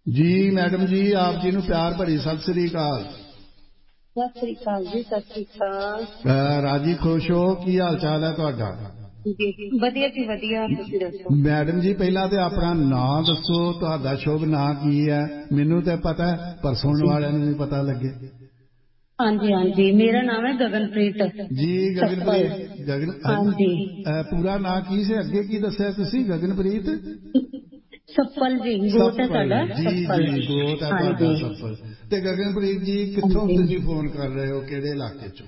जी madam जी, आप जी नूं प्यार भरी सत श्री अकाल। सत श्री अकाल जी, सत श्री अकाल। राजी खुश हो, की हाल चाल है तुहाडा? वधिया जी वधिया, तुसीं दसो। मैडम जी पहला तो अपना नाम दसो, तुहाडा शुभ नाम की है? मैनू तो पता है, पर सुनने वाले नूं भी पता लगे। हाँ जी हाँ जी, मेरा नाम है गगनप्रीत जी। गगनप्रीत हाँ जी। पूरा नाम की से अगे की दस्या तुसीं? गगनप्रीत सप्पल जी, गोत है साडा जी सप्पल। जी, गोत है हाँ तुहाडा जी सप्पल। ते गगनप्रीत जी हाँ कित्थों जी। तुसीं फोन कर रहे हो, किहड़े इलाके चों?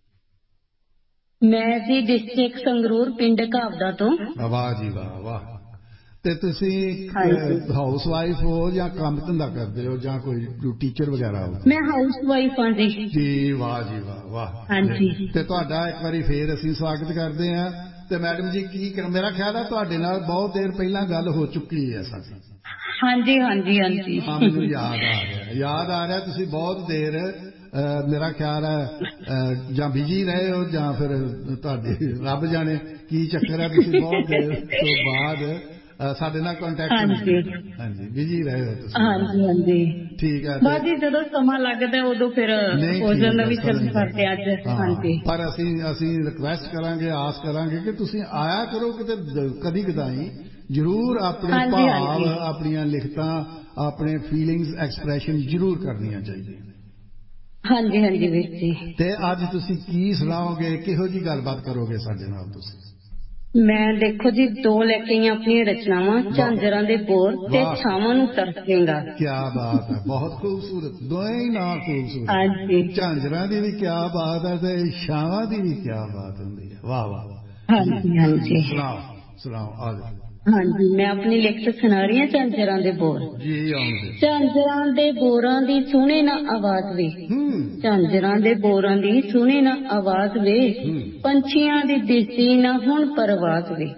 मैं जी डिस्ट्रिक्ट संगरूर, पिंड घावदा तो। वाह जी वाह वाह। ते तुसीं हाँ जी, हाउस वाइफ हो या काम धंधा करते हो या कोई टीचर वगैरह हो? मैं हाउस वाइफ हाँ जी। जी वाह जी वाह वाह। हाँ जी ते तुहाडा एक बारी फिर ਅਸੀਂ स्वागत करते हैं। ते मैडम जी की मेरा ख्याल है तुहाडे नाल बहुत देर पहला गल हो चुकी है साडी। हाँ जी हाँ जी हाँ जी। हाँ मैनू याद आ रहा तुसीं बहुत देर मेरा ख्याल है ਜਾਂ बिजी रहे हो ਜਾਂ फिर ਤੁਹਾਡੇ ਰੱਬ ਜਾਣੇ ਕੀ ਚੱਕਰ है, तुसीं बहुत देर तो बाद ਸਾਡੇ ਨਾਲ ਕੰਟੈਕਟ हाँ नहीं जी ਕੀਤਾ। ਹਾਂਜੀ ਬਿਜੀ ਰਹੇ ਹੋ ਤੁਸੀਂ। हाँ जी हाँ जी। ठीक है। बस जी ਜਦੋਂ ਸਮਾਂ ਲੱਗਦਾ ਉਦੋਂ ਫਿਰ नहीं ਹੋ ठीक ਜਾਂਦਾ है, ਵੀ ਚਲੋ समझ ਕਰਦੇ ਅੱਜ। हाँ हाँ जी पर ਅਸੀਂ रिक्वेस्ट करांगे, आस करांगे कि ਤੁਸੀਂ ਆਇਆ ਕਰੋ ਕਿਤੇ ਕਦੀ ਕਦਾਈ ਜ਼ਰੂਰ। ਆਪਣੇ हाँ जी हाँ ਭਾਵ जी ਆਪਣੀਆਂ ਲਿਖਤਾਂ ਆਪਣੇ ਫੀਲਿੰਗਸ ਐਕਸਪ੍ਰੈਸ਼ਨ ਜ਼ਰੂਰ ਕਰਨੀਆਂ ਚਾਹੀਦੀਆਂ। हाँ जी हाँ जी ਵੀਰ ਜੀ। ਤੇ ਅੱਜ ਤੁਸੀਂ ਕੀ ਸੁਣਾਓਗੇ, ਕਿਹੋ ਜੀ ਗੱਲਬਾਤ ਕਰੋਗੇ ਸਾਡੇ ਨਾਲ ਤੁਸੀਂ? ਮੈਂ ਦੇਖੋ ਜੀ ਦੋ ਲੈ ਕੇ ਆਈ ਆਪਣੀਆਂ ਰਚਨਾਵਾਂ, ਝਾਂਜਰਾਂ ਦੇ ਬੋਰ ਤੇ वाह ਛਾਵਾਂ ਨੂੰ ਤਰਸੇਂਗਾ। क्या बात है, बहुत खूबसूरत, दोए ही ना खूबसूरत। ਹਾਂਜੀ झांजरा दी भी क्या बात है ते छावां दी भी क्या बात होंदी है। वाह वाह जी ਹਾਂਜੀ जी, ਹਾਂਜੀ सुनाओ सुनाओ आज। ਹਾਂਜੀ। ਮੈਂ ਆਪਣੀ ਲਿਖਤ ਸੁਣਾ ਰਹੀ ਹਾਂ, ਝਾਂਜਰਾਂ ਦੇ ਬੋਰ। जी आउंदे। ਝਾਂਜਰਾਂ ਦੇ ਬੋਰਾਂ ਦੀ ਸੁਣੇ ਨਾ ਆਵਾਜ਼ ਵੇ, ਝਾਂਜਰਾਂ ਦੇ ਬੋਰਾਂ ਦੀ ਸੁਣੇ ਨਾ ਆਵਾਜ਼ ਵੇ, ਪੰਛੀਆਂ ਦੀ ਦਿਸਦੀ ਨਾ ਹੁਣ ਪਰਵਾਜ਼ ਵੇ,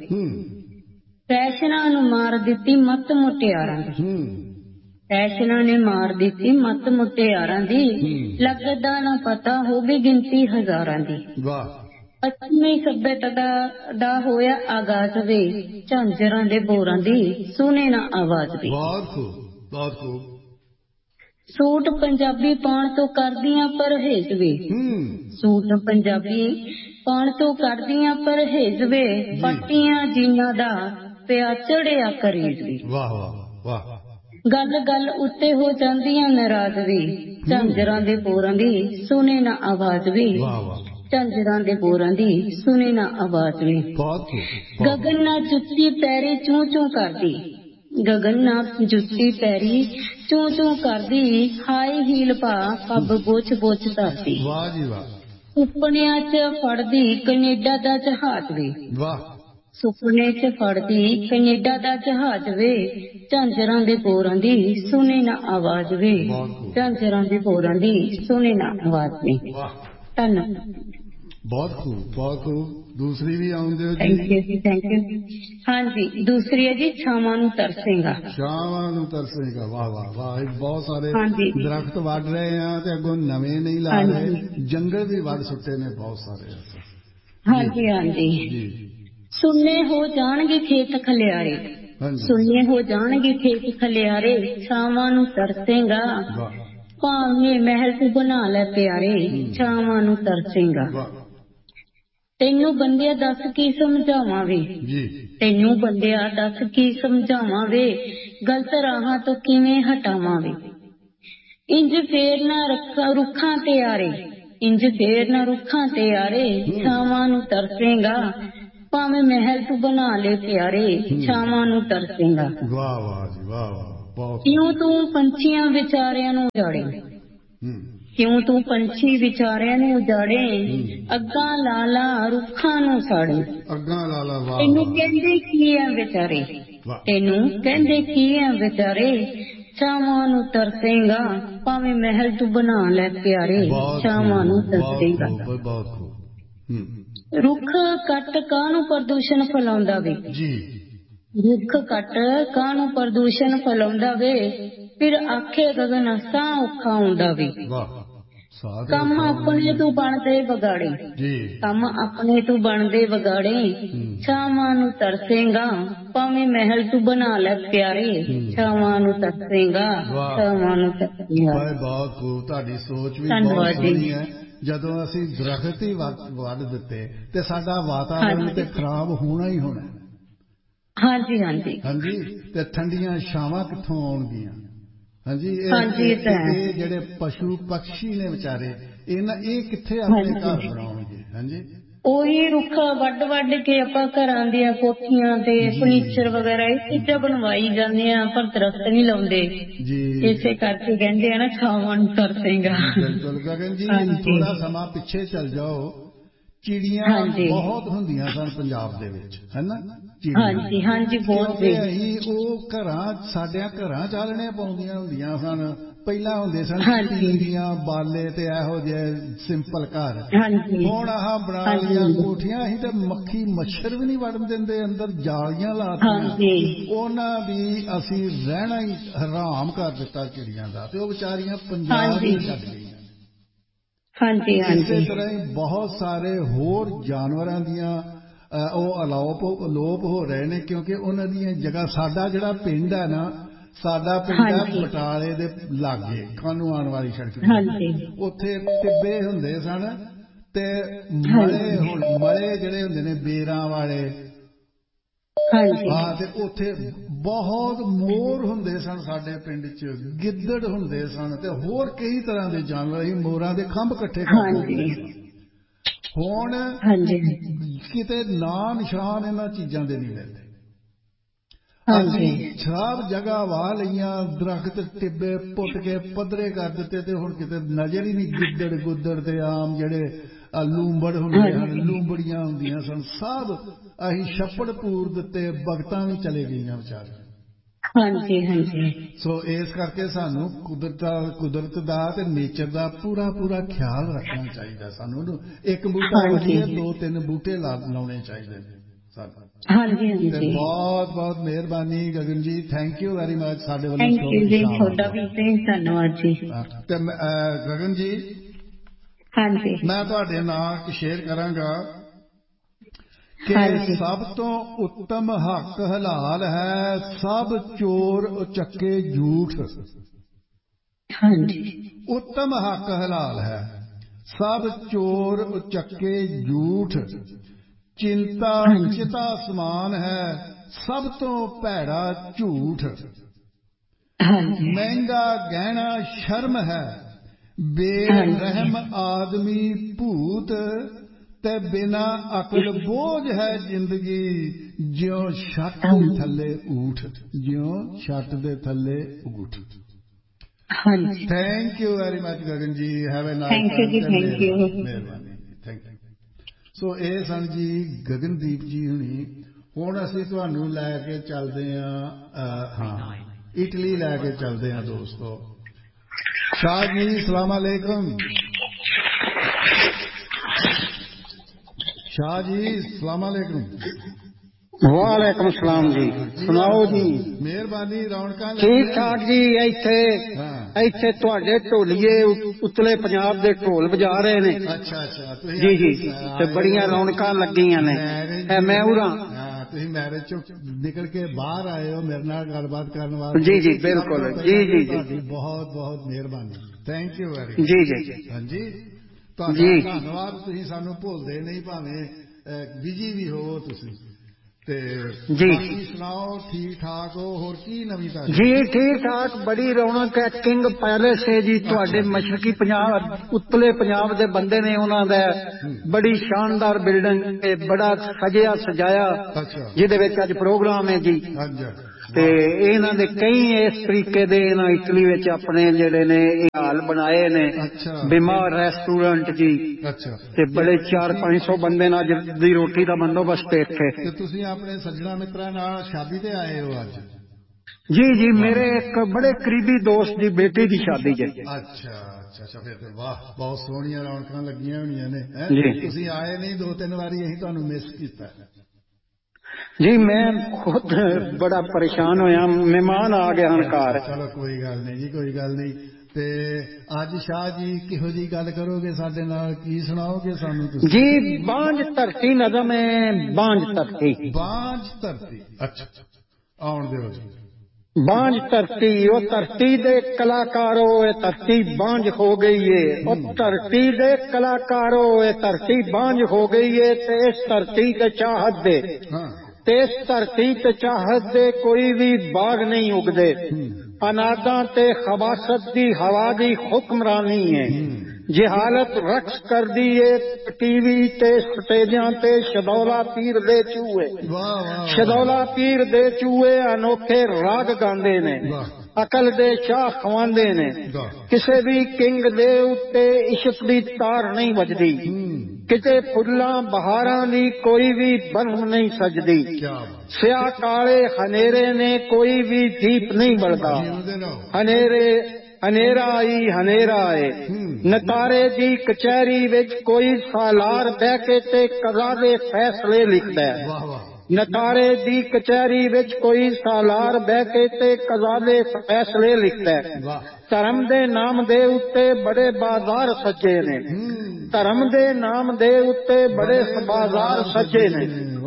ਫੈਸ਼ਨਾਂ ਨੂੰ ਮਾਰ ਦਿੱਤੀ ਮੱਤ ਮੁਟਿਆਰਾਂ ਦੀ, ਫੈਸ਼ਨਾਂ ਨੇ ਮਾਰ ਦਿੱਤੀ ਮੱਤ ਮੁਟਿਆਰਾਂ ਦੀ, ਲੱਗਦਾ ਨਾ ਪਤਾ ਹੋਵੇ ਗਿਣਤੀ ਹਜ਼ਾਰਾਂ ਦੀ। वाह ਪੱਛਮੀ ਸੱਭਿਅਤਾ ਦਾ ਹੋਇਆ ਆਗਾਜ਼ ਵੇ, ਝਾਂਜਰਾਂ ਦੇ ਬੋਰਾਂ ਦੀ ਸੁਣੇ ਨਾ ਆਵਾਜ਼ ਵੇ। बहुत खूब बहुत खूब। ਸੂਟ ਪੰਜਾਬੀ ਪਾਉਣ ਤੋਂ ਕਰਦੀਆਂ ਪਰਹੇਜ਼ ਵੇ, ਸੂਟ ਪੰਜਾਬੀ ਪਾਉਣ ਤੋਂ ਕਰਦੀਆਂ ਪਰਹੇਜ਼ ਵੇ, ਪੱਟੀਆਂ ਜੀਨਾਂ ਦਾ ਪਿਆ ਚੜਿਆ ਕਰੇਜ਼ ਵੇ, वाह वाह वाह। ਗੱਲ ਗੱਲ ਉੱਤੇ ਹੋ ਜਾਂਦੀਆਂ ਨਾਰਾਜ਼ ਵੇ, ਝਾਂਜਰਾਂ ਦੇ ਬੋਰਾਂ ਦੀ ਸੁਣੇ ਨਾ ਆਵਾਜ਼ ਵੇ, वाह वाह ਝਾਂਜਰਾਂ ਦੇ ਬੋਰਾਂ ਦੀ ਸੁਣੇ ਨਾ ਆਵਾਜ਼ ਵੇ। बहुत खूब। ਗਗਨ ਨਾ ਜੁੱਤੀ ਪੈਰੀ ਚੂੰ ਚੂੰ ਕਰਦੀ, ਗਗਨ ਨਾ ਜੁੱਤੀ ਪੈਰੀ ਚੂੰ ਚੂੰ ਕਰਦੀ, ਹਾਈ ਹੀਲ ਪਾ ਪੱਬ ਬੋਚ ਬੋਚ ਧਰਦੀ, वाह जी वाह ਸੁਪਨਿਆਂ ਚ ਫੜਦੀ ਕੈਨੇਡਾ ਦਾ ਜਹਾਜ਼ ਵੇ, वाह। ਸੁਪਨੇ ਚ ਫੜਦੀ ਕੈਨੇਡਾ ਦਾ ਜਹਾਜ਼ ਵੇ, ਝਾਂਜਰਾਂ ਦੇ ਬੋਰਾਂ ਦੀ ਸੁਣੇ ਨਾ ਆਵਾਜ਼ ਵੇ, ਝਾਂਜਰਾਂ ਦੇ ਬੋਰਾਂ ਦੀ ਸੁਣੇ ਨਾ ਆਵਾਜ਼ ਵੇ। वाह ਧੰਨਵਾਦ। बहुत खूब बहुत खूब। दूसरी भी आउंदे हो ਥੈਂਕ जी। ਯੂ ਜੀ, ਥੈਂਕ ਯੂ। ਹਾਂਜੀ ਦੂਸਰੀ ਹੈ ਜੀ ਛਾਵਾਂ ਨੂੰ ਤਰਸੇਗਾ। ਛਾਵਾਂ ਨੂੰ ਤਰਸੇਗਾ। ਵਾਹ ਵਾਹ ਵਾਹ। ਬਹੁਤ ਸਾਰੇ ਹਾਂਜੀ ਦਰਖਤ ਵੱਢ ਰਹੇ ਆ ਤੇ ਅੱਗੋਂ ਨਵੇਂ ਨਹੀਂ ਲਾ ਹਾਂਜੀ ਰਹੇ, ਜੰਗਲ ਵੀ ਵੱਢ ਸੁੱਟੇ ਨੇ ਬਹੁਤ ਸਾਰੇ। ਹਾਂਜੀ ਹਾਂਜੀ। ਜੀ ਸੁੰਨੇ ਹੋ ਜਾਣਗੇ ਖੇਤ ਖਲਿਆਰੇ, ਹਾਂਜੀ ਸੁੰਨੇ ਹੋ ਜਾਣਗੇ ਖੇਤ ਖਲਿਆਰੇ, ਛਾਵਾਂ ਨੂੰ ਤਰਸੇਗਾ, ਵਾਹ ਭਾਵੇਂ ਮਹਿਲ ਤੂੰ ਬਣਾ ਲੈ ਪਿਆਰੇ, ਛਾਵਾਂ ਨੂੰ ਤਰਸੇਗਾ। ਵਾਹ ਤੈਨੂੰ ਬੰਦਿਆ ਦੱਸ ਕੀ ਸਮਝਾਵਾਂ ਵੇ, ਜੀ ਤੈਨੂੰ ਬੰਦਿਆ ਦੱਸ ਕੀ ਸਮਝਾਵਾਂ ਵੇ, ਗਲਤ ਰਾਹਾਂ ਤੋਂ ਕਿਵੇਂ ਹਟਾਵਾਂ ਵੇ, ਇੰਜ ਫੇਰ ਨਾ ਰੁੱਖਾਂ ਤੇ ਆਰੇ, ਇੰਜ ਫੇਰ ਨਾ ਰੁੱਖਾਂ ਤੇ ਆਰੇ, ਛਾਵਾਂ ਨੂੰ ਤਰਸੇਗਾ, ਭਾਵੇਂ ਮਹਿਲ ਤੂੰ ਬਣਾ ਲੈ ਪਿਆਰੇ, ਛਾਵਾਂ ਨੂੰ ਤਰਸੇਗਾ। ਵਾਹ ਵਾਹ ਜੀ ਵਾਹ ਵਾਹ। ਬਹੁਤ ਕਿਉਂ ਤੂੰ ਪੰਛੀਆਂ ਵਿਚਾਰਿਆਂ ਨੂੰ ਉਜਾੜੇ, ਕਿਉਂ ਤੂੰ ਪੰਛੀ ਵਿਚਾਰਿਆਂ ਨੂੰ ਉਜਾੜੇ, ਅੱਗਾਂ ਲਾ ਲਾ ਰੁੱਖਾਂ ਨੂੰ ਸਾੜੇ, ਅੱਗਾਂ ਲਾ ਲਾ। ਵਾਹ ਤੈਨੂੰ ਵਾਹ ਕਹਿੰਦੇ ਕੀ ਆ ਵਿਚਾਰੇ, ਵਾਹ। ਤੈਨੂੰ ਕਹਿੰਦੇ ਕੀ ਆ ਵਿਚਾਰੇ, ਛਾਵਾਂ ਨੂੰ ਤਰਸੇਗਾ, ਭਾਵੇਂ ਮਹਿਲ ਤੂੰ ਬਣਾ ਲੈ ਪਿਆਰੇ, ਛਾਵਾਂ ਨੂੰ ਤਰਸੇਗਾ। ਬਹੁਤ ਖੂਬ। ਰੁੱਖ ਕੱਟ ਕਾਹਨੂੰ ਪ੍ਰਦੂਸ਼ਣ ਫੈਲਾਉਂਦਾ ਵੇ ਜੀ, ਰੁੱਖ ਕੱਟ ਕਾਹਨੂੰ ਪ੍ਰਦੂਸ਼ਣ ਫੈਲਾਉਂਦਾ ਵੇ, ਫਿਰ ਆਖੇ ਗਗਨ ਸਾਹ ਔਖਾ ਆਉਂਦਾ ਵੇ, ਵਾਹ ਕੰਮ ਆਪਣੇ ਤੋਂ ਬਣਦੇ ਵਿਗਾੜੇ ਕੰਮ ਆਪਣੇ ਤੋਂ ਬਣਦੇ ਵਿਗਾੜੇ ਛਾਵਾਂ ਨੂੰ ਤਰਸੇਗਾ ਭਾਵੇਂ ਮਹਿਲ ਤੂੰ ਬਣਾ ਲੈ ਪਿਆਰੇ ਛਾਵਾਂ ਨੂੰ ਤਰਸੇਗਾ ਛਾਵਾਂ ਨੂੰ ਤਰਸੇਗਾ। ਬਹੁਤ ਖੂਬ, ਤੁਹਾਡੀ ਸੋਚ ਵੀ ਬਹੁਤ ਸੋਹਣੀ ਹੈ। ਜਦੋਂ ਅਸੀਂ ਦਰਖਤ ਹੀ ਵੱਢ ਦਿੱਤੇ ਤੇ ਸਾਡਾ ਵਾਤਾਵਰਨ ਤੇ ਖਰਾਬ ਹੋਣਾ ਹੀ ਹੋਣਾ। ਹਾਂਜੀ ਹਾਂਜੀ ਹਾਂਜੀ, ਤੇ ਠੰਡੀਆਂ ਛਾਵਾਂ ਕਿੱਥੋਂ ਆਉਣਗੀਆਂ? ਹਾਂਜੀ, ਇਹ ਜਿਹੜੇ ਪਸ਼ੂ ਪਕਸ਼ੀ ਨੇ ਵਿਚਾਰੇ ਇਹ ਕਿੱਥੇ ਆਪਣੇ ਘਰ ਬਣਾਉਣਗੇ? ਹਾਂਜੀ, ਉਹੀ ਰੁੱਖ ਵੱਢ ਕੇ ਆਪਾਂ ਘਰਾਂ ਦੀਆਂ ਕੋਠੀਆਂ ਤੇ ਫਰਨੀਚਰ ਵਗੈਰਾ ਇਹ ਚੀਜ਼ਾਂ ਬਣਵਾਈ ਜਾਂਦੇ ਆ, ਪਰ ਦਰਖਤ ਨਹੀਂ ਲਾਉਂਦੇ। ਇਸੇ ਕਰਕੇ ਕਹਿੰਦੇ ਆ ਨਾ ਛਾਵਾਂ ਨੂੰ ਤਰਸੇਗਾ। ਬਿਲਕੁਲ ਗਗਨ ਜੀ, ਥੋੜਾ ਸਮਾਂ ਪਿੱਛੇ ਚੱਲ ਜਾਓ, ਚਿੜੀਆਂ ਬਹੁਤ ਹੁੰਦੀਆਂ ਸਨ ਪੰਜਾਬ ਦੇ ਵਿੱਚ, ਹੈ ਨਾ? ਹਾਂਜੀ ਹਾਂਜੀ, ਬਹੁਤ। ਅਸੀਂ ਉਹ ਸਾਡਿਆਂ ਘਰਾਂ ਚਾਲਣੇ ਪਾਉਂਦੀਆਂ ਹੁੰਦੀਆਂ ਸਨ। ਪਹਿਲਾਂ ਹੁੰਦੇ ਸਨ ਤੀਵੀਆਂ ਬਾਲੇ ਤੇ ਇਹੋ ਜਿਹੇ ਸਿੰਪਲ ਘਰ। ਹੁਣ ਆਹ ਬਣਾ ਲਈਆਂ ਕੋਠੀਆਂ, ਅਸੀਂ ਤੇ ਮੱਖੀ ਮੱਛਰ ਵੀ ਨਹੀਂ ਵੜਨ ਦਿੰਦੇ ਅੰਦਰ, ਜਾਲੀਆਂ ਲਾਤੀਆਂ ਉਹਨਾਂ ਦੀ। ਅਸੀਂ ਰਹਿਣਾ ਹੀ ਹਰਾਮ ਕਰ ਦਿੱਤਾ ਚਿੜੀਆਂ ਦਾ, ਤੇ ਉਹ ਵਿਚਾਰੀਆਂ ਪੰਜਾਬ ਹੀ ਛੱਡ ਗਈਆਂ। ਇਸੇ ਤਰ੍ਹਾਂ ਹੀ ਬਹੁਤ ਸਾਰੇ ਹੋਰ ਜਾਨਵਰਾਂ ਦੀਆਂ ਉਹ ਅਲੋਪ ਹੋ ਰਹੇ ਨੇ, ਕਿਉਂਕਿ ਉਹਨਾਂ ਦੀਆਂ ਜਗ੍ਹਾ। ਸਾਡਾ ਜਿਹੜਾ ਪਿੰਡ ਹੈ ਨਾ, ਸਾਡਾ ਪਿੰਡ ਹੈ ਬਟਾਲੇ ਦੇ ਲਾਗੇ, ਕਾਨੂੰ ਆਉਣ ਵਾਲੀ ਸੜਕ, ਉੱਥੇ ਟਿੱਬੇ ਹੁੰਦੇ ਸਨ ਤੇ ਮਲੇ ਜਿਹੜੇ ਹੁੰਦੇ ਨੇ ਬੇਰਾਂ ਵਾਲੇ, ਹਾਂ, ਤੇ ਉੱਥੇ ਬਹੁਤ ਮੋਰ ਹੁੰਦੇ ਸਨ ਸਾਡੇ ਪਿੰਡ 'ਚ, ਗਿੱਦੜ ਹੁੰਦੇ ਸਨ ਤੇ ਹੋਰ ਕਈ ਤਰ੍ਹਾਂ ਦੇ ਜਾਨਵਰ। ਅਸੀਂ ਮੋਰਾਂ ਦੇ ਖੰਭ ਇਕੱਠੇ ਕਰਦੇ ਸਨ। ਹੁਣ ਕਿਤੇ ਨਾਂ ਨਿਸ਼ਾਨ ਇਹਨਾਂ ਚੀਜ਼ਾਂ ਦੇ ਨਹੀਂ ਮਿਲਦੇ। ਅਸੀਂ ਸ਼ਰਾਬ ਜਗ੍ਹਾ ਵਾਹ ਲਈਆਂ, ਦਰਖਤ ਟਿੱਬੇ ਪੁੱਟ ਕੇ ਪੱਧਰੇ ਕਰ ਦਿੱਤੇ, ਤੇ ਹੁਣ ਕਿਤੇ ਨਜ਼ਰ ਹੀ ਨਹੀਂ। ਗਿੱਦੜ ਗੁੱਦੜ ਤੇ ਆਮ ਜਿਹੜੇ ਲੂੰਬੜ ਹੁੰਦੇ ਹਨ, ਲੂੰਬੜੀਆਂ ਹੁੰਦੀਆਂ ਸਨ, ਸਭ ਅਸੀਂ ਛੱਪੜ ਪੂਰ ਦਿੱਤੇ, ਬਗਤਾਂ ਵੀ ਚਲੇ ਗਈਆਂ ਵਿਚਾਰੀਆਂ। ਸੋ ਇਸ ਕਰਕੇ ਸਾਨੂੰ ਕੁਦਰਤ ਦਾ ਤੇ ਨੇਚਰ ਦਾ ਪੂਰਾ ਖਿਆਲ ਰੱਖਣਾ ਚਾਹੀਦਾ। ਸਾਨੂੰ ਉਹਨੂੰ ਇੱਕ ਬੂਟਾ ਵਧੀਆ 2-3 ਬੂਟੇ ਲਾਉਣੇ ਚਾਹੀਦੇ ਨੇ ਸਾਨੂੰ। ਬਹੁਤ ਮਿਹਰਬਾਨੀ ਗਗਨ ਜੀ, ਥੈਂਕ ਯੂ ਵੈਰੀ ਮਚ। ਸਾਡੇ ਵੱਲੋਂ ਤੁਹਾਡਾ ਵੀ ਧੰਨਵਾਦ ਜੀ। ਤੇ ਗਗਨ ਜੀ, ਮੈਂ ਤੁਹਾਡੇ ਨਾਲ ਸ਼ੇਅਰ ਕਰਾਂਗਾ ਕਿ ਸਭ ਤੋਂ ਉੱਤਮ ਹੱਕ ਹਲਾਲ ਹੈ, ਸਭ ਚੋਰ ਉਚੱਕੇ ਝੂਠ। ਉੱਤਮ ਹੱਕ ਹਲਾਲ ਹੈ, ਸਭ ਚੋਰ ਉਚੱਕੇ ਝੂਠ। ਚਿਤਾ ਸਮਾਨ ਹੈ, ਸਭ ਤੋਂ ਭੈੜਾ ਝੂਠ। ਮਹਿੰਗਾ ਗਹਿਣਾ ਸ਼ਰਮ ਹੈ, ਬੇਰਹਿਮ ਆਦਮੀ ਭੂਤ। ਤੇ ਬਿਨਾ ਅਕਲ ਬੋਝ ਹੈ ਜ਼ਿੰਦਗੀ, ਜਿਉਂ ਛੱਤ ਦੇ ਥੱਲੇ ਊਠ, ਜਿਉਂ ਛੱਤ ਦੇ ਥੱਲੇ ਊਠ। Thank you very much Gagan ਜੀ, ਹੈਵ ਅ ਨਾਈਸ ਟਾਈਮ। ਮਿਹਰਬਾਨੀ, ਥੈਂਕ ਯੂ। ਸੋ ਇਹ ਸਨ ਜੀ ਗਗਨਦੀਪ ਜੀ ਹੁਣੀ। ਹੁਣ ਅਸੀਂ ਤੁਹਾਨੂੰ ਲੈ ਕੇ ਚੱਲਦੇ ਹਾਂ ਇਟਲੀ ਲੈ ਕੇ ਚੱਲਦੇ ਹਾਂ ਦੋਸਤੋ। ਸ਼ਾਹ ਜੀ ਸਲਾਮ ਅਲੈਕੁਮ। शाह जी सलाम अलैकुम। वालेकुम सलाम जी, सुनाओ जी। मेहरबानी, रौनक ठीक ठाक जी। ਇੱਥੇ ਤੁਹਾਡੇ ਢੋਲੀਏ ਉਤਲੇ ਪੰਜਾਬ ਦੇ ਢੋਲ ਵਜਾ ਰਹੇ ਨੇ। ਅੱਛਾ ਜੀ ਜੀ, ਤੇ ਬੜੀਆਂ ਰੌਣਕਾਂ ਲੱਗੀਆਂ ਨੇ। ਮੈਂ ਉਰਾਂ ਤੁਸੀਂ ਮੈਰਿਜ ਚੋਂ ਨਿਕਲ ਕੇ ਬਾਹਰ ਆਏ ਹੋ ਮੇਰੇ ਨਾਲ ਗੱਲਬਾਤ ਕਰਨ ਵਾਸਤੇ। ਜੀ ਜੀ ਬਿਲਕੁਲ, ਜੀ ਜੀ ਤੁਹਾਡੀ ਬਹੁਤ ਮਿਹਰਬਾਨੀ, ਥੈਂਕ ਯੂ ਵੈਰੀ ਮਚ। ਜੀ ਜੀ ਹਾਂਜੀ, ਤੁਹਾਡਾ ਧੰਨਵਾਦ। ਤੁਸੀਂ ਸਾਨੂੰ ਭੁੱਲਦੇ ਨਹੀਂ, ਭਾਵੇਂ ਬਿਜੀ ਵੀ ਹੋ ਤੁਸੀਂ। ਤੇ ਬਾਕੀ ਸੁਣਾਓ, ਠੀਕ ਠਾਕ ਹੋ? ਹੋਰ ਕੀ ਨਵੀਂ ਤਾਜ਼ੀ? ਜੀ ਠੀਕ ਠਾਕ, ਬੜੀ ਰੌਣਕ ਹੈ। ਕਿੰਗ ਪੈਲੇਸ ਹੈ ਜੀ, ਤੁਹਾਡੇ ਮਸ਼ਰਕੀ ਪੰਜਾਬ ਉੱਤਲੇ ਪੰਜਾਬ ਦੇ ਬੰਦੇ ਨੇ, ਉਹਨਾਂ ਦਾ ਬੜੀ ਸ਼ਾਨਦਾਰ ਬਿਲਡਿੰਗ ਤੇ ਬੜਾ ਸਜਿਆ ਸਜਾਇਆ, ਜਿਹਦੇ ਵਿੱਚ ਅੱਜ ਪ੍ਰੋਗਰਾਮ ਹੈ ਜੀ। ਤੇ ਇਹਨਾਂ ਦੇ ਕਈ ਇਸ ਤਰੀਕੇ ਦੇ ਇਹਨਾਂ ਇਟਲੀ ਵਿੱਚ ਆਪਣੇ ਜਿਹੜੇ ਨੇ ਹਾਲ ਬਣਾਏ ਨੇ, ਬਿਮਾਰ ਰੈਸਟੋਰੈਂਟ ਜੀ। ਤੇ ਬੜੇ 400-500 ਬੰਦੇ ਨਾਲ ਅੱਜ ਦੀ ਰੋਟੀ ਦਾ ਬੰਦੋਬਸਤ ਇੱਥੇ। ਤੇ ਤੁਸੀਂ ਆਪਣੇ ਸੱਜਣਾ ਮਿੱਤਰਾਂ ਨਾਲ ਸ਼ਾਦੀ ਤੇ ਆਏ ਹੋ ਅੱਜ? ਜੀ ਜੀ, ਮੇਰੇ ਇੱਕ ਬੜੇ ਕਰੀਬੀ ਦੋਸਤ ਦੀ ਬੇਟੀ ਦੀ ਸ਼ਾਦੀ ਜੇ। ਅੱਛਾ, ਫਿਰ ਤੇ ਵਾਹ, ਬਹੁਤ ਸੋਹਣੀਆਂ ਰੌਣਕਾਂ ਲੱਗੀਆਂ ਹੋਣੀਆਂ ਨੇ। ਤੁਸੀਂ ਆਏ ਨਹੀਂ, 2-3 ਵਾਰੀ ਅਸੀਂ ਤੁਹਾਨੂੰ ਮਿਸ ਕੀਤਾ ਜੀ। ਮੈਂ ਖੁਦ ਬੜਾ ਪਰੇਸ਼ਾਨ ਹੋਇਆ, ਮਹਿਮਾਨ ਆ ਗਏ ਹਨ ਘਰ। ਚਲੋ ਕੋਈ ਗੱਲ ਨਹੀਂ ਜੀ, ਕੋਈ ਗੱਲ ਨਹੀਂ। ਤੇ ਅੱਜ ਸ਼ਾਹ ਜੀ ਕਿਹੋ ਜੀ ਗੱਲ ਕਰੋਗੇ ਸਾਡੇ ਨਾਲ, ਕੀ ਸੁਣਾਓਗੇ ਸਾਨੂੰ ਤੁਸੀਂ? ਜੀ ਬਾਂਝ ਧਰਤੀ ਨਜ਼ਮ ਹੈ, ਬਾਂਝ ਧਰਤੀ। ਬਾਂਝ ਧਰਤੀ, ਅੱਛਾ ਆਉਣ ਦਿਓ ਜੀ। ਬਾਂਝ ਧਰਤੀ, ਉਹ ਧਰਤੀ ਦੇ ਕਲਾਕਾਰੋ ਇਹ ਧਰਤੀ ਬਾਂਝ ਹੋ ਗਈ ਏ, ਉਹ ਧਰਤੀ ਦੇ ਕਲਾਕਾਰੋ ਇਹ ਧਰਤੀ ਬਾਂਝ ਹੋ ਗਈ ਏ, ਤੇ ਇਸ ਧਰਤੀ ਤੇ ਚਾਹਤ ਦੇ, ਤੇ ਇਸ ਧਰਤੀ ਤੇ ਚਾਹਤ ਦੇ ਕੋਈ ਵੀ ਬਾਗ ਨਹੀਂ ਉਗਦੇ। ਅਨਾਦਾਂ ਤੇ ਖਬਾਸਤ ਦੀ ਹਵਾ ਦੀ ਹੁਕਮਰਾਨੀ ਹੈ। ਜਹਾਲਤ ਰਕਸ ਕਰਦੀ ਏ ਟੀਵੀ ਤੇ ਸਟੇਜਾਂ ਤੇ ਸ਼ਦੌਲਾ ਪੀਰ ਦੇ ਚੂਹੇ, ਸ਼ਦੌਲਾ ਪੀਰ ਦੇ ਚੂਹੇ ਅਨੋਖੇ ਰਾਗ ਗਾਉਂਦੇ ਨੇ, ਅਕਲ ਦੇ ਸ਼ਾਹ ਖਵਾਉਂਦੇ ਨੇ। ਕਿਸੇ ਵੀ ਕਿੰਗ ਦੇ ਉੱਤੇ ਇਸ਼ਕ ਦੀ ਤਾਰ ਨਹੀਂ ਵੱਜਦੀ, ਕਿਤੇ ਫੁੱਲਾਂ ਬਹਾਰਾਂ ਦੀ ਕੋਈ ਵੀ ਬਰਮ ਨਹੀਂ ਸਜਦੀ। ਸਿਆਹ ਕਾਲੇ ਹਨੇਰੇ ਨੇ ਕੋਈ ਵੀ ਦੀਪ ਨਹੀਂ ਬਲਦਾ, ਹਨੇਰਾ ਆਈ ਹਨੇਰਾ ਆਏ। ਨਤਾਰੇ ਦੀ ਕਚਹਿਰੀ ਵਿੱਚ ਕੋਈ ਸਾਲਾਰ ਬਹਿ ਕੇ ਤੇ ਕਜ਼ਾ ਦੇ ਫੈਸਲੇ ਲਿਖਦਾ ਹੈ। ਨਤਾਰੇ ਦੀ ਕਚਹਿਰੀ ਵਿੱਚ ਕੋਈ ਸਾਲਾਰ ਬਹਿ ਕੇ ਤੇ ਕਜ਼ਾ ਦੇ ਫੈਸਲੇ ਲਿਖਦਾ ਹੈ। ਧਰਮ ਦੇ ਨਾਮ ਦੇ ਉੱਤੇ ਬੜੇ ਬਾਜ਼ਾਰ ਸੱਜੇ ਨੇ, ਧਰਮ ਦੇ ਨਾਮ ਦੇ ਉੱਤੇ ਬੜੇ ਬਾਜ਼ਾਰ ਸੱਜੇ ਨੇ।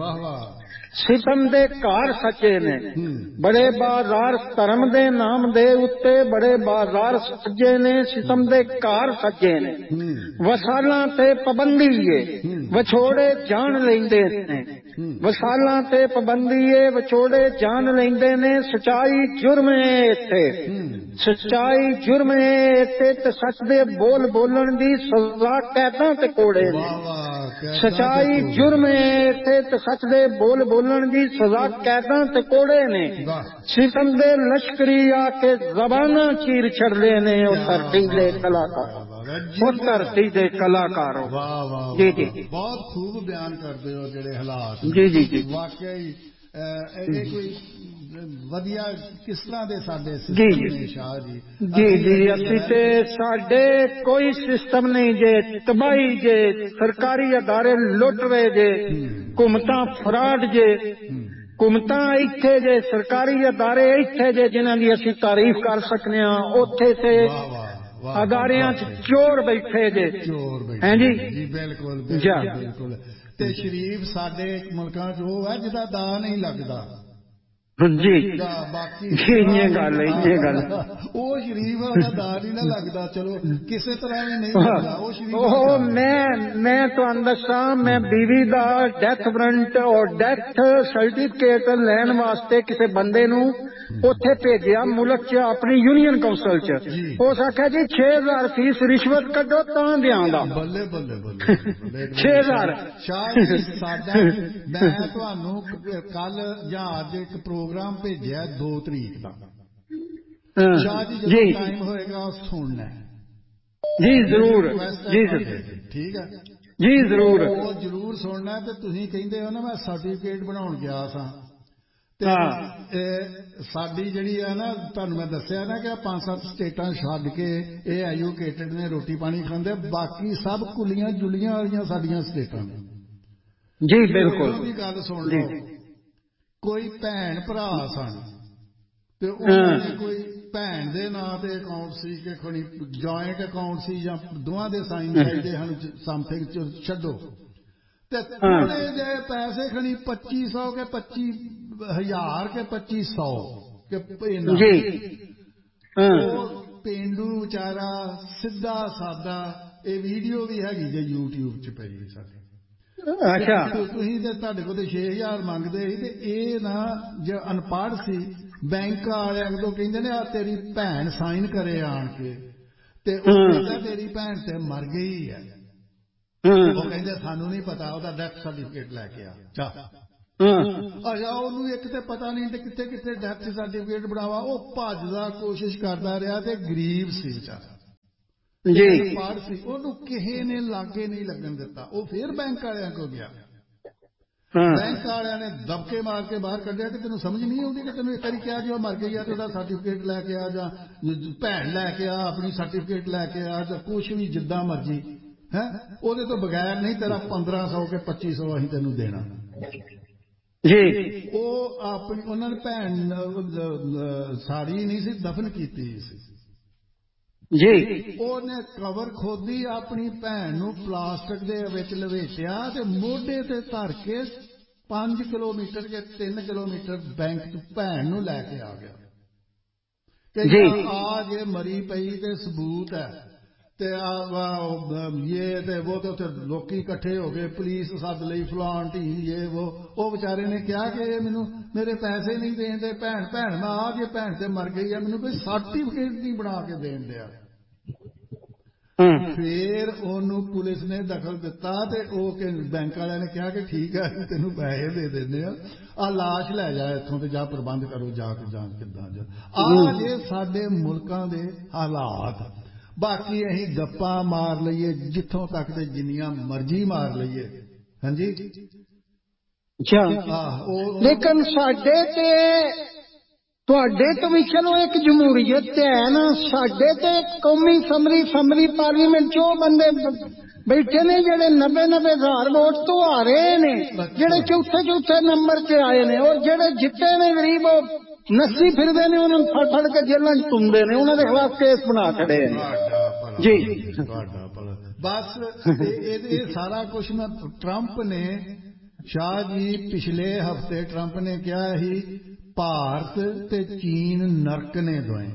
ਸਿਤਮ ਦੇ ਘਰ ਸੱਚੇ ਨੇ, ਬੜੇ ਬਾਜ਼ਾਰ ਧਰਮ ਦੇ ਨਾਮ ਦੇ ਉੱਤੇ ਬੜੇ ਬਾਜ਼ਾਰ ਸੱਜੇ ਨੇ, ਸਿਤਮ ਦੇ ਘਰ ਸੱਜੇ ਨੇ। ਵਸਾਲਾਂ ਤੇ ਪਾਬੰਦੀ ਏ ਵਿਛੋੜੇ ਜਾਣ ਲੈਂਦੇ ਨੇ, ਵਸਾਲਾਂ ਤੇ ਪਾਬੰਦੀ ਏ ਵਿਛੋੜੇ ਜਾਣ ਲੈਂਦੇ ਨੇ। ਸਚਾਈ ਜੁਰਮ ਏ ਇੱਥੇ, ਸਚਾਈ ਜੁਰਮ ਏ ਇੱਥੇ, ਤੇ ਸੱਚ ਦੇ ਬੋਲ ਬੋਲਣ ਦੀ ਸਜ਼ਾ ਕੈਦਾਂ ਤੇ ਕੋੜੇ ਨੇ। ਸਚਾਈ ਜੁਰਮ ਏ ਇੱਥੇ, ਤੇ ਸੱਚ ਦੇ ਬੋਲ ਬੋਲਣ ਦੀ ਸਜ਼ਾ ਕੈਦਾਂ ਤੇ ਕੋੜੇ ਨੇ। ਸਿਤਮ ਦੇ ਲਸ਼ਕਰੀ ਆ ਕੇ ਜ਼ਬਾਨਾਂ ਚੀਰ ਛੱਡਦੇ ਨੇ, ਉਹ ਧਰਤੀ ਦੇ ਕਲਾਕਾਰ, ਉਹ ਧਰਤੀ ਦੇ ਕਲਾਕਾਰ। ਜੀ ਜੀ ਬਹੁਤ ਖੂਬ ਬਿਆਨ ਕਰਦੇ ਹੋ ਜਿਹੜੇ ਹਾਲਾਤ। ਜੀ ਜੀ ਜੀ ਵਾਕਈ ਇਹ ਕੋਈ ਵਧੀਆ ਕਿਸ ਤਰ੍ਹਾਂ ਦੇ ਸਾਡੇ ਜੀ ਨੇ ਸ਼ਾਹ ਜੀ? ਜੀ ਜੀ ਅਸੀਂ ਤੇ ਸਾਡੇ ਕੋਈ ਸਿਸਟਮ ਨਹੀਂ ਜੇ, ਤਬਾਹੀ ਜੇ, ਸਰਕਾਰੀ ਅਦਾਰੇ ਲੁੱਟ ਰਹੇ ਜੇ, ਹੁਕੂਮਤਾਂ ਫਰਾਡ ਜੇ, ਹੁਕੂਮਤਾਂ ਇੱਥੇ ਜੇ, ਸਰਕਾਰੀ ਅਦਾਰੇ ਇੱਥੇ ਜੇ ਜਿਨ੍ਹਾਂ ਦੀ ਅਸੀਂ ਤਾਰੀਫ ਕਰ ਸਕਦੇ ਹਾਂ, ਉੱਥੇ ਤੇ ਅਦਾਰਿਆਂ 'ਚ ਚੋਰ ਬੈਠੇ ਜੇ। ਹੈ ਜੀ ਬਿਲਕੁਲ ਬਿਲਕੁਲ। ਤੇ ਸ਼ਰੀਫ ਸਾਡੇ ਮੁਲਕਾਂ 'ਚ ਉਹ ਹੈ ਜਿਹਦਾ ਦਾ ਨਹੀਂ ਲੱਗਦਾ। ਜੀ ਬਾਕੀ ਇਹ ਗੱਲ ਉਹ ਸ਼ਰੀਫ ਉਹਦਾ ਦਾ ਨਹੀਂ ਨਾ ਲੱਗਦਾ, ਚਲੋ ਕਿਸੇ ਤਰ੍ਹਾਂ ਵੀ ਨਹੀਂ ਲੱਗਦਾ ਉਹ ਸ਼ਰੀਫ। ਉਹ ਮੈਂ ਤੁਹਾਨੂੰ ਦੱਸਾਂ, ਮੈਂ ਬੀਵੀ ਦਾ ਡੈਥ ਵਾਰੰਟ ਔਰ ਡੈਥ ਸਰਟੀਫਿਕੇਟ ਲੈਣ ਵਾਸਤੇ ਕਿਸੇ ਬੰਦੇ ਨੂੰ ਉੱਥੇ ਭੇਜਿਆ ਮੁਲਕ 'ਚ, ਆਪਣੀ ਯੂਨੀਅਨ ਕਾਉਂਸਲ 'ਚ। ਉਸ ਆਖਿਆ ਜੀ 6000 ਫੀਸ ਰਿਸ਼ਵਤ ਕੱਢੋ ਤਾਂ ਦਿਆਂਗਾ। ਬੱਲੇ ਬੱਲੇ ਬੱਲੇ 6000। ਸਾਡਾ ਮੈਂ ਤੁਹਾਨੂੰ ਕੱਲ ਜਾਂ ਅੱਜ ਇੱਕ ਪ੍ਰੋਗਰਾਮ ਭੇਜਿਆ 2 ਤਰੀਕ ਦਾ। ਸ਼ਾਹ ਜੀ ਜਦੋਂ ਟਾਈਮ ਹੋਏਗਾ ਸੁਣਨਾ ਜੀ ਜ਼ਰੂਰ। ਜੀ ਠੀਕ ਹੈ ਜੀ ਜ਼ਰੂਰ, ਉਹ ਜ਼ਰੂਰ ਸੁਣਨਾ। ਤੇ ਤੁਸੀਂ ਕਹਿੰਦੇ ਹੋ ਨਾ ਮੈਂ ਸਰਟੀਫਿਕੇਟ ਬਣਾਉਣ ਗਿਆ ਸਾਂ, ਤੇ ਸਾਡੀ ਜਿਹੜੀ ਹੈ ਨਾ, ਤੁਹਾਨੂੰ ਮੈਂ ਦੱਸਿਆ ਨਾ ਕਿ 5-7 ਸਟੇਟਾਂ ਛੱਡ ਕੇ ਇਹ ਐਜੂਕੇਟਡ ਨੇ, ਰੋਟੀ ਪਾਣੀ ਖਾਂਦੇ, ਬਾਕੀ ਸਭ ਕੁਲੀਆਂ ਜੁਲੀਆਂ ਵਾਲੀਆਂ ਸਾਡੀਆਂ ਸਟੇਟਾਂ ਨੇ। ਜੀ ਬਿਲਕੁਲ। ਦੀ ਗੱਲ ਸੁਣ ਲਓ, ਕੋਈ ਭੈਣ ਭਰਾ ਸਨ ਤੇ ਉਹਨਾਂ ਨੇ ਕੋਈ ਭੈਣ ਦੇ ਨਾਂ ਤੇ ਅਕਾਊਂਟ ਸੀ ਕਿ ਖਣੀ ਜੁਆਇੰਟ ਅਕਾਊਂਟ ਸੀ ਜਾਂ ਦੋਵਾਂ ਦੇ ਸਾਈਨ ਚਾਹੀਦੇ ਹਨ ਸਮਥਿੰਗ, ਛੱਡੋ, ਤੇ ਥੋੜੇ ਜਿਹੇ ਪੈਸੇ ਖਣੀ 2500 ਕੇ 25,000 ਕੇ 2500 ਕੇ ਉਹ ਪੇਂਡੂ ਵਿਚਾਰਾ ਸਿੱਧਾ ਸਾਦਾ। ਇਹ ਵੀਡੀਓ ਵੀ ਹੈਗੀ ਜੇ YouTube 'ਚ ਪਈ ਸਾਡੇ। ਅੱਛਾ, ਤੁਸੀਂ ਤੇ ਤੁਹਾਡੇ ਕੋਲ 6000 ਮੰਗਦੇ ਸੀ, ਤੇ ਇਹ ਨਾ ਜੋ ਅਨਪੜ੍ਹ ਸੀ, ਬੈਂਕ ਵਾਲਿਆਂ ਕੋਲ ਕਹਿੰਦੇ ਨੇ ਆ ਤੇਰੀ ਭੈਣ ਸਾਈਨ ਕਰੇ ਆਣ ਕੇ, ਤੇ ਉਹ ਕਹਿੰਦਾ ਤੇਰੀ ਭੈਣ ਤੇ ਮਰ ਗਈ ਹੈ। ਉਹ ਕਹਿੰਦੇ ਸਾਨੂੰ ਨਹੀਂ ਪਤਾ, ਉਹਦਾ ਡੈਥ ਸਰਟੀਫਿਕੇਟ ਲੈ ਕੇ ਆ। ਉਹਨੂੰ ਇੱਕ ਤੇ ਪਤਾ ਨਹੀਂ ਤੇ ਕਿੱਥੇ ਕਿੱਥੇ ਡੈਥ ਸਰਟੀਫਿਕੇਟ ਬਣਾਵਾ। ਉਹ ਭੱਜਦਾ ਕੋਸ਼ਿਸ਼ ਕਰਦਾ ਰਿਹਾ, ਤੇ ਗਰੀਬ ਸੀ ਵਿਚਾਰਾ ਜੀ, ਪੜ੍ਹ ਸੀ, ਉਹਨੂੰ ਕਿਸੇ ਨੇ ਲਾਗੇ ਨਹੀਂ ਲੱਗਣ ਦਿੱਤਾ। ਉਹ ਫੇਰ ਬੈਂਕ ਵਾਲਿਆਂ ਕੋਲ ਗਿਆ, ਬੈਂਕ ਵਾਲਿਆਂ ਨੇ ਦਬਕੇ ਮਾਰ ਕੇ ਬਾਹਰ ਕੱਢਿਆ ਕਿ ਤੈਨੂੰ ਸਮਝ ਨਹੀਂ ਆਉਂਦੀ ਕਿ ਤੈਨੂੰ ਇੱਕ ਵਾਰੀ ਕਿਹਾ ਜੀ ਉਹ ਮਰ ਗਈ ਆ ਤੇ ਉਹਦਾ ਸਰਟੀਫਿਕੇਟ ਲੈ ਕੇ ਆ, ਜਾਂ ਭੈਣ ਲੈ ਕੇ ਆ ਆਪਣੀ ਸਰਟੀਫਿਕੇਟ ਲੈ ਕੇ ਆ, ਜਾਂ ਕੁਛ ਵੀ ਜਿੱਦਾਂ ਮਰਜੀ ਹੈ, ਉਹਦੇ ਤੋਂ ਬਗੈਰ ਨਹੀਂ ਤੇਰਾ 1500 ਕੇ 2500 ਅਸੀਂ ਤੈਨੂੰ ਦੇਣਾ ਜੀ। ਉਹ ਆਪਣੀ ਉਹਨਾਂ ਨੇ ਭੈਣ ਸਾੜੀ ਨਹੀਂ ਸੀ ਦਫਨ ਕੀਤੀ ਸੀ, ਜੀ ਉਹਨੇ ਕਬਰ ਖੋਦੀ, ਆਪਣੀ ਭੈਣ ਨੂੰ ਪਲਾਸਟਿਕ ਦੇ ਵਿੱਚ ਲਵੇਟਿਆ ਤੇ ਮੋਢੇ ਤੇ ਧਰ ਕੇ 5 ਕਿਲੋਮੀਟਰ ਕੇ 3 ਕਿਲੋਮੀਟਰ ਬੈਂਕ ਚ ਭੈਣ ਨੂੰ ਲੈ ਕੇ ਆ ਗਿਆ ਕਿ ਆ ਜੇ ਮਰੀ ਪਈ ਤੇ ਸਬੂਤ ਹੈ ਤੇ ਇਹ ਤੇ ਉਹ ਤੇ ਉੱਥੇ ਲੋਕੀ ਇਕੱਠੇ ਹੋ ਗਏ, ਪੁਲਿਸ ਸੱਦ ਲਈ, ਫਲਾਣ ਢੀ ਇਹ ਉਹ ਵਿਚਾਰੇ ਨੇ ਕਿਹਾ ਕਿ ਇਹ ਮੈਨੂੰ ਮੇਰੇ ਪੈਸੇ ਨਹੀਂ ਦੇਣ ਦੇ, ਭੈਣ ਮੈਂ ਆ ਜੇ ਭੈਣ ਤੇ ਮਰ ਗਈ ਆ, ਮੈਨੂੰ ਕੋਈ ਸਰਟੀਫਿਕੇਟ ਨਹੀਂ ਬਣਾ ਕੇ ਦੇਣ ਦਿਆ। ਫੇਰ ਉਹਨੂੰ ਪੁਲਿਸ ਨੇ ਦਖਲ ਦਿੱਤਾ ਤੇ ਉਹ ਬੈਂਕ ਵਾਲਿਆਂ ਨੇ ਕਿਹਾ ਕਿ ਠੀਕ ਹੈ ਤੈਨੂੰ ਪੈਸੇ ਦੇ ਦਿੰਦੇ ਆ ਲਾਸ਼ ਲੈ ਜਾ ਇੱਥੋਂ ਤੇ ਜਾ ਪ੍ਰਬੰਧ ਕਰੋ ਜਾ ਕੇ ਜਾਂਚ ਕਿੱਦਾਂ ਜਾ। ਆ ਜੇ ਸਾਡੇ ਮੁਲਕਾਂ ਦੇ ਹਾਲਾਤ। ਬਾਕੀ ਅਸੀਂ ਗੱਪਾਂ ਮਾਰ ਲਈਏ ਜਿੱਥੋਂ ਤੱਕ ਤੇ ਜਿੰਨੀਆਂ ਮਰਜ਼ੀ ਮਾਰ ਲਈਏ। ਹਾਂਜੀ ਲੇਕਿਨ ਸਾਡੇ ਤੇ ਤੁਹਾਡੇ ਤੋਂ ਵੀ ਚਲੋ ਇੱਕ ਜਮਹੂਰੀਅਤ ਹੈ ਨਾ, ਸਾਡੇ ਤੇ ਕੌਮੀ ਸਮਰੀ ਪਾਰਲੀਮੈਂਟ ਚ ਉਹ ਬੰਦੇ ਬੈਠੇ ਨੇ ਜਿਹੜੇ 90,000 ਵੋਟ ਤੋਂ ਆ ਰਹੇ ਨੇ, ਜਿਹੜੇ ਚੌਥੇ ਨੰਬਰ ਤੇ ਆਏ ਨੇ, ਔਰ ਜਿਹੜੇ ਜਿੱਤੇ ਨੇ ਗਰੀਬ ਉਹ ਨੱਸੀ ਫਿਰਦੇ ਨੇ, ਉਹਨਾਂ ਨੂੰ ਫੜ ਕੇ ਜੇਲਾਂ ਚ ਤੁੰਦੇ ਨੇ, ਉਹਨਾਂ ਦੇ ਖਿਲਾਫ ਕੇਸ ਬਣਾ ਖੜੇ ਨੇ ਜੀ। ਬਸ ਇਹ ਸਾਰਾ ਕੁਛ ਨਾ ਟਰੰਪ ਨੇ ਸ਼ਾਹ ਜੀ ਪਿਛਲੇ ਹਫ਼ਤੇ ਟਰੰਪ ਨੇ ਕਿਹਾ ਸੀ ਭਾਰਤ ਤੇ ਚੀਨ ਨਰਕ ਨੇ ਦੋਏ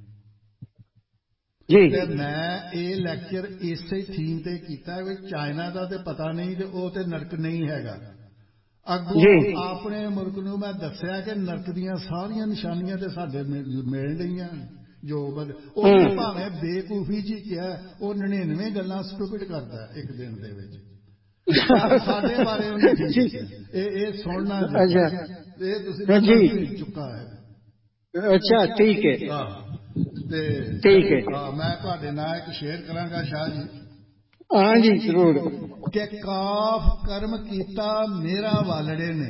ਜੀ। ਤੇ ਮੈਂ ਇਹ ਲੈਕਚਰ ਇਸੇ ਥੀਮ ਤੇ ਕੀਤਾ ਵੀ ਚਾਈਨਾ ਦਾ ਤੇ ਪਤਾ ਨਹੀਂ ਤੇ ਉਹ ਤੇ ਨਰਕ ਨਹੀਂ ਹੈਗਾ। ਅੱਗੋਂ ਆਪਣੇ ਮੁਲਕ ਨੂੰ ਮੈਂ ਦੱਸਿਆ ਕਿ ਨਰਕ ਦੀਆਂ ਸਾਰੀਆਂ ਨਿਸ਼ਾਨੀਆਂ ਤੇ ਸਾਡੇ ਮਿਲ ਰਹੀਆਂ ਜੋ ਉਹ ਭਾਵੇਂ ਬੇਕੂਫੀ ਜੀ ਕਿਹਾ, ਉਹ 99 ਗੱਲਾਂ ਸਟੂਪਿਡ ਕਰਦਾ ਇੱਕ ਦਿਨ ਦੇ ਵਿੱਚ। ਸਾਡੇ ਬਾਰੇ ਉਹਨੇ ਇਹ ਸੁਣਨਾ ਇਹ ਤੁਸੀਂ ਚੁੱਕਾ ਹੈ। ਅੱਛਾ ਠੀਕ ਹੈ ਠੀਕ ਹੈ। ਮੈਂ ਤੁਹਾਡੇ ਨਾਲ ਇੱਕ ਸ਼ੇਅਰ ਕਰਾਂਗਾ ਸ਼ਾਹ ਜੀ। ਹਾਂ ਜੀ ਜ਼ਰੂਰ। ਕਿ ਕਾਫ ਕਰਮ ਕੀਤਾ ਮੇਰਾ ਵਾਲੜੇ ਨੇ,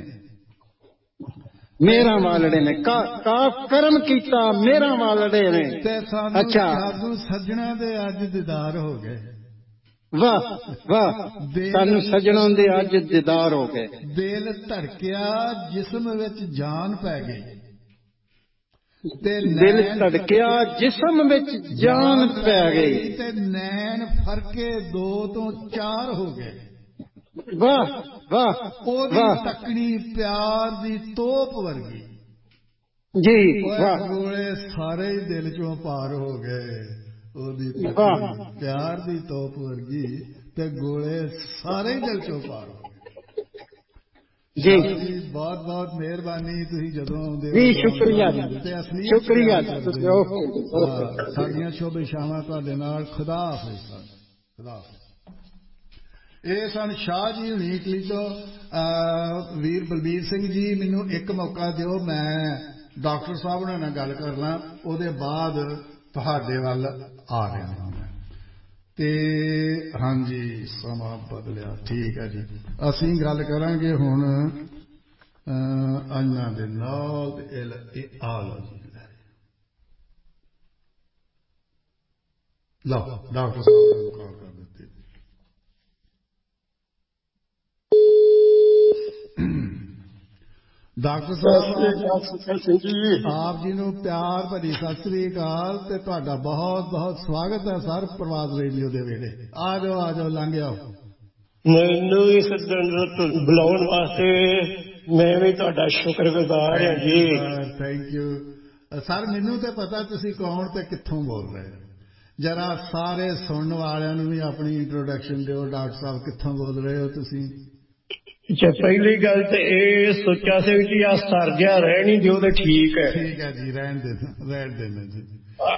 ਮੇਰਾ ਵਾਲੜੇ ਨੇ ਕਾਫ ਕਰਮ ਕੀਤਾ ਮੇਰਾ ਵਾਲੜੇ ਨੇ ਤੇ ਸਾਨੂੰ ਸੱਜਣਾ ਦੇ ਅੱਜ ਦੀਦਾਰ ਹੋ ਗਏ। ਵਾਹ ਵਾਹ, ਸਾਨੂੰ ਸੱਜਣਾਂ ਦੇ ਅੱਜ ਦੀਦਾਰ ਹੋ ਗਏ। ਦਿਲ ਧੜਕਿਆ ਜਿਸਮ ਵਿੱਚ ਜਾਨ ਪੈ ਗਈ, ਦਿਲ ਧੜਕਿਆ ਜਿਸਮ ਵਿੱਚ ਜਾਨ ਪੈ ਗਈ, ਤੇ ਨੈਣ ਫਰਕੇ 2 ਤੋਂ 4 ਹੋ ਗਏ। ਵਾਹ ਵਾਹ, ਉਹਦੀ ਤੱਕਣੀ ਪਿਆਰ ਦੀ ਤੋਪ ਵਰਗੀ ਜੀ। ਵਾਹ, ਗੋਲੇ ਸਾਰੇ ਹੀ ਦਿਲ ਚੋਂ ਪਾਰ ਹੋ ਗਏ। ਉਹਦੀ ਪਿਆਰ ਦੀ ਤੋਪ ਵਰਗੀ ਤੇ ਗੋਲੇ ਸਾਰੇ ਹੀ ਦਿਲ ਚੋਂ ਪਾਰ ਹੋ ਗਏ ਜੀ। ਬਹੁਤ ਬਹੁਤ ਮਿਹਰਬਾਨੀ, ਤੁਸੀਂ ਜਦੋਂ ਆਉਂਦੇ ਹੋ ਸ਼ੁਕਰੀਆ ਸ਼ੁਕਰੀਆ। ਸਾਡੀਆਂ ਸ਼ੁਭ ਇਛਾਵਾਂ ਤੁਹਾਡੇ ਨਾਲ। ਖੁਦਾ ਹਾਫਿਜ਼। ਖੁਦਾ ਹਾਫਿਜ਼। ਇਹ ਸਨ ਸ਼ਾਹ ਜੀ ਹੁਣੀ ਇਟਲੀ ਤੋਂ। ਵੀਰ ਬਲਬੀਰ ਸਿੰਘ ਜੀ ਮੈਨੂੰ ਇੱਕ ਮੌਕਾ ਦਿਓ, ਮੈਂ ਡਾਕਟਰ ਸਾਹਿਬ ਉਹਨਾਂ ਨਾਲ ਗੱਲ ਕਰ ਲਾਂ, ਉਹਦੇ ਬਾਅਦ ਤੁਹਾਡੇ ਵੱਲ ਆ ਰਿਹਾ ਹਾਂ ਮੈਂ। ਤੇ ਹਾਂਜੀ ਸਮਾਂ ਬਦਲਿਆ, ਠੀਕ ਹੈ ਜੀ। ਅਸੀਂ ਗੱਲ ਕਰਾਂਗੇ ਹੁਣ ਇਹਨਾਂ ਦੇ ਨਾਲ ਲਓ ਡਾਕਟਰ ਸਾਹਿਬ ਨੂੰ ਕਾਲ ਕਰ ਦਿੱਤੀ। ਡਾਕਟਰ ਸਾਹਿਬ ਆਪ ਜੀ ਨੂੰ ਪਿਆਰ ਭਰੀ ਸਤਿ ਸ੍ਰੀ ਅਕਾਲ ਤੇ ਤੁਹਾਡਾ ਬਹੁਤ ਬਹੁਤ ਸਵਾਗਤ ਹੈ ਸਰ ਪ੍ਰਵਾਦ ਰੇਡੀਓ ਦੇ ਵੇਲੇ। ਆ ਜਾਓ ਲੰਘ ਆਓ। ਮੈਨੂੰ ਵੀ ਬੁਲਾਉਣ ਵਾਸਤੇ ਮੈਂ ਵੀ ਤੁਹਾਡਾ ਸ਼ੁਕਰਗੁਜ਼ਾਰ ਹਾਂ ਜੀ। Thank you sir. ਮੈਨੂੰ ਤਾਂ ਪਤਾ ਤੁਸੀਂ ਕੌਣ ਤੇ ਕਿੱਥੋਂ ਬੋਲ ਰਹੇ ਹੋ। ਜਰਾ ਸਾਰੇ ਸੁਣਨ ਵਾਲਿਆਂ ਨੂੰ ਵੀ ਆਪਣੀ ਇੰਟਰੋਡਕਸ਼ਨ ਦਿਓ। ਡਾਕਟਰ ਸਾਹਿਬ ਕਿੱਥੋਂ ਬੋਲ ਰਹੇ ਹੋ ਤੁਸੀਂ? ਅੱਛਾ, ਪਹਿਲੀ ਗੱਲ ਤੇ ਇਹ ਸੁੱਚਾ ਸਿੰਘ ਜੀ ਆ ਸਰਜਿਆ ਰਹਿ ਨਹੀਂ ਦਿਓ ਤੇ ਠੀਕ ਹੈ। ਠੀਕ ਹੈ ਜੀ, ਰਹਿਣ ਦੇਣਾ ਜੀ।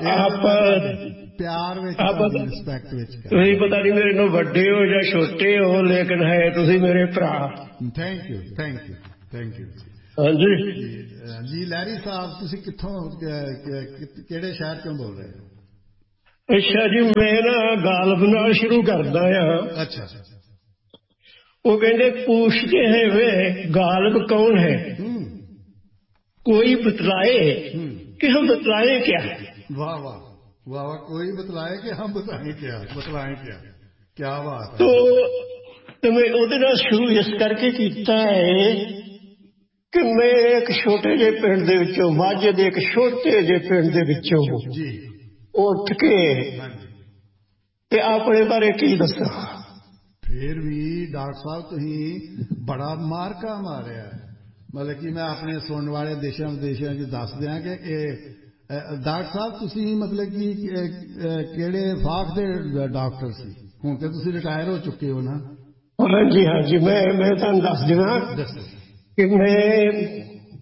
ਪਿਆਰ ਵਿੱਚ ਰਿਸਪੈਕਟ ਵਿੱਚ। ਤੁਸੀਂ ਪਤਾ ਨਹੀਂ ਮੇਰੇ ਨੂੰ ਵੱਡੇ ਹੋ ਜਾਂ ਛੋਟੇ ਹੋ, ਲੇਕਿਨ ਹੈ ਤੁਸੀਂ ਮੇਰੇ ਭਰਾ। Thank you thank you thank you. ਹਾਂਜੀ ਜੀ ਲਹਿਰੀ ਸਾਹਿਬ ਤੁਸੀਂ ਕਿੱਥੋਂ ਕਿਹੜੇ ਸ਼ਹਿਰ ਚੋਂ ਬੋਲ ਰਹੇ ਹੋ? ਅੱਛਾ ਜੀ, ਮੈਂ ਨਾ ਗਾਲਬ ਨਾਲ ਸ਼ੁਰੂ ਕਰਦਾ ਆ। ਅੱਛਾ। वो कहते पूछते हैं वे गालिब कौन है, कोई बतलाए कि हम बतलाए क्या। वाह वाह वाह वाह, कोई बतलाए कि हम बताएं क्या क्या बात है। तो मैं ਉਹਦੇ ਨਾਲ ਸ਼ੁਰੂ ਇਸ ਕਰਕੇ ਕੀਤਾ ਹੈ ਕਿ ਮੈਂ ਇੱਕ ਛੋਟੇ ਜਿਹੇ ਪਿੰਡ ਦੇ ਵਿੱਚੋਂ, ਮਾਝੇ ਦੇ ਇੱਕ ਛੋਟੇ ਜਿਹੇ ਪਿੰਡ ਦੇ ਵਿੱਚੋਂ ਜੀ ਉੱਠ ਕੇ ਹਾਂਜੀ ਤੇ ਆਪਣੇ ਬਾਰੇ ਕੀ ਦੱਸਾਂ। ਫਿਰ ਵੀ ਡਾਕਟਰ ਸਾਹਿਬ ਤੁਸੀਂ ਬੜਾ ਮਾਰਕਾ ਮਾਰਿਆ ਹੈ। ਮਤਲਬ ਕਿ ਮੈਂ ਆਪਣੇ ਸੁਣਨ ਵਾਲੇ ਦੇਸ਼ਾਂ ਵਿਦੇਸ਼ਾਂ 'ਚ ਦੱਸ ਦਿਆਂ ਕਿ ਇਹ ਡਾਕਟਰ ਸਾਹਿਬ ਤੁਸੀਂ ਮਤਲਬ ਕਿ ਕਿਹੜੇ ਫਾਖ ਦੇ ਡਾਕਟਰ ਸੀ? ਹੁਣ ਤੇ ਤੁਸੀਂ ਰਿਟਾਇਰ ਹੋ ਚੁੱਕੇ ਹੋ ਨਾ? ਹਾਂਜੀ ਹਾਂਜੀ, ਮੈਂ ਤੁਹਾਨੂੰ ਦੱਸ ਦਿਆਂ ਦੱਸੋ। ਕਿ ਮੈਂ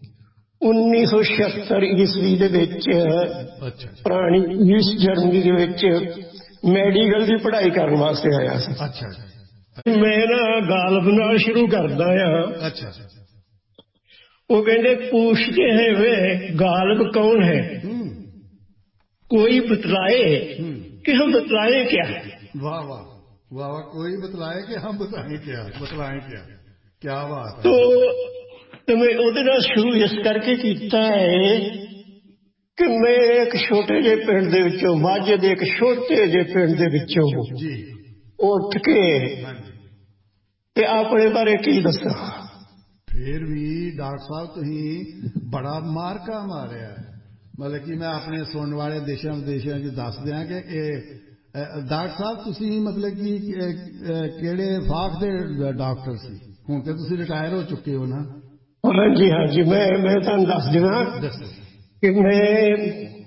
1976 ਈਸਵੀ ਦੇ ਵਿੱਚ ਅੱਛਾ ਪੁਰਾਣੀ ਈਸਟ ਜਰਮਨੀ ਦੇ ਵਿੱਚ ਮੈਡੀਕਲ ਦੀ ਪੜ੍ਹਾਈ ਕਰਨ ਵਾਸਤੇ ਆਇਆ ਸੀ। ਅੱਛਾ ਮੈਂ ਨਾ ਗਾਲਬ ਨਾਲ ਸ਼ੁਰੂ ਕਰਦਾ ਆ। ਅੱਛਾ वो कहते पूछते हैं वे गालिब कौन है, कोई बतलाए कि हम बतलाए क्या। वाह वाह वाह वाह, कोई बतलाए कि हम बताएं क्या, बतलाएं क्या, क्या बात है। तो मैं ਉਹਦੇ ਨਾਲ ਸ਼ੁਰੂ ਇਸ ਕਰਕੇ ਕੀਤਾ ਹੈ ਕਿ ਮੈਂ ਇੱਕ ਛੋਟੇ ਜਿਹੇ ਪਿੰਡ ਦੇ ਵਿੱਚੋਂ, ਮਾਝੇ ਦੇ ਇੱਕ ਛੋਟੇ ਜਿਹੇ ਪਿੰਡ ਦੇ ਵਿੱਚੋਂ ਜੀ ਉੱਠ ਕੇ ਤੇ ਆਪਣੇ ਬਾਰੇ ਕੀ ਦੱਸਾਂ। ਫਿਰ ਵੀ ਡਾਕਟਰ ਸਾਹਿਬ ਤੁਸੀਂ ਬੜਾ ਮਾਰਕਾ ਮਾਰਿਆ ਹੈ। ਮਤਲਬ ਕਿ ਮੈਂ ਆਪਣੇ ਸੁਣਨ ਵਾਲੇ ਦੇਸ਼ਾਂ ਵਿਦੇਸ਼ਾਂ 'ਚ ਦੱਸ ਦਿਆਂ ਕਿ ਇਹ ਡਾਕਟਰ ਸਾਹਿਬ ਤੁਸੀਂ ਮਤਲਬ ਕਿ ਕਿਹੜੇ ਫਾਖ ਦੇ ਡਾਕਟਰ ਸੀ? ਹੁਣ ਤੇ ਤੁਸੀਂ ਰਿਟਾਇਰ ਹੋ ਚੁੱਕੇ ਹੋ ਨਾ? ਹਾਂਜੀ ਹਾਂਜੀ, ਮੈਂ ਤੁਹਾਨੂੰ ਦੱਸ ਦਿਆਂ ਦੱਸੋ ਕਿ ਮੈਂ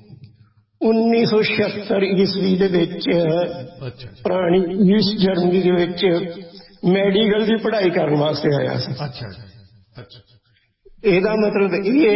1976 ਈਸਵੀ ਦੇ ਵਿੱਚ ਪੁਰਾਣੀ ਈਸਟ ਜਰਮਨੀ ਦੇ ਵਿੱਚ ਮੈਡੀਕਲ ਦੀ ਪੜ੍ਹਾਈ ਕਰਨ ਵਾਸਤੇ ਆਇਆ ਸੀ। ਅੱਛਾ ਅੱਛਾ, ਇਹਦਾ ਮਤਲਬ ਇਹ